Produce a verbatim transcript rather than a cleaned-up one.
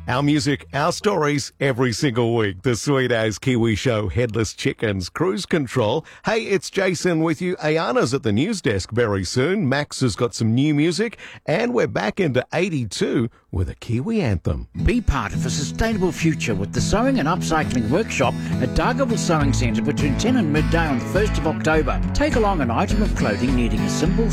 Our music, our stories, every single week. The Sweet As Kiwi Show, Headless Chickens, Cruise Control. Hey, it's Jason with you. Ayana's at the news desk very soon. Max has got some new music. And we're back into eighty-two with a Kiwi anthem. Be part of a sustainable future with the Sewing and Upcycling Workshop at Dargaville Sewing Centre between ten and midday on the first of October. Take along an item of clothing needing a simple